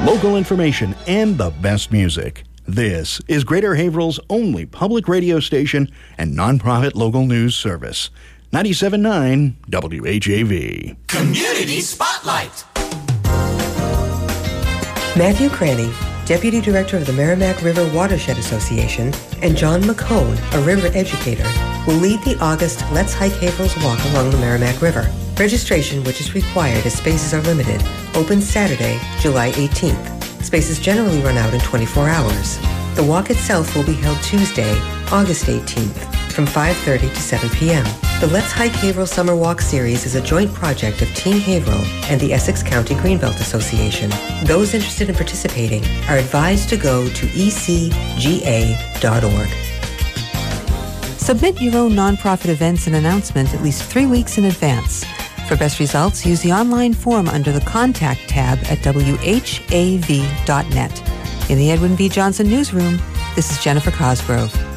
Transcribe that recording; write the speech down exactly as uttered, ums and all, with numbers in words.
Local information and the best music. This is Greater Haverhill's only public radio station and nonprofit local news service. ninety-seven point nine W H A V. Community Spotlight. Matthew Cranny, Deputy Director of the Merrimack River Watershed Association, and John McCone, a river educator, will lead the August Let's Hike Haverhill's Walk along the Merrimack River. Registration, which is required as spaces are limited, opens Saturday, July eighteenth. Spaces generally run out in twenty-four hours. The walk itself will be held Tuesday, August eighteenth, from five thirty to seven p.m. The Let's Hike Haverhill Summer Walk Series is a joint project of Team Haverhill and the Essex County Greenbelt Association. Those interested in participating are advised to go to e c g a dot org. Submit your own nonprofit events and announcement at least three weeks in advance. For best results, use the online form under the Contact tab at w h a v dot net. In the Edwin V. Johnson Newsroom, this is Jennifer Cosgrove.